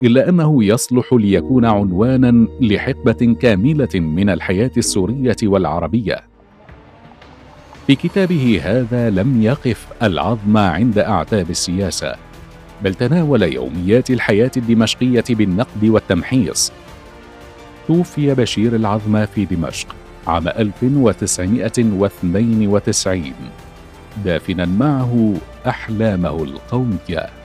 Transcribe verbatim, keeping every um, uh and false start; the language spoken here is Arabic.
إلا أنه يصلح ليكون عنواناً لحقبة كاملة من الحياة السورية والعربية. في كتابه هذا لم يقف العظم عند أعتاب السياسة، بل تناول يوميات الحياة الدمشقية بالنقد والتمحيص. توفي بشير العظمى في دمشق عام ألف وتسعمائة واثنين وتسعين، دافناً معه أحلامه القومية.